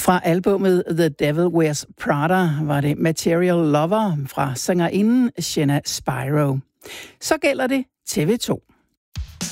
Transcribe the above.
Fra albummet The Devil Wears Prada var det Material Lover fra sangerinden Shenna Spyro. Så gælder det TV2.